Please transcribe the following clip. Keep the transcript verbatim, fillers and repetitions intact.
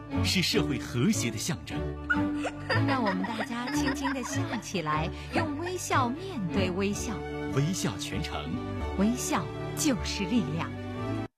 是社会和谐的象征。 让我们大家轻轻地笑起来，用微笑面对微笑， 微笑全程， 微笑就是力量。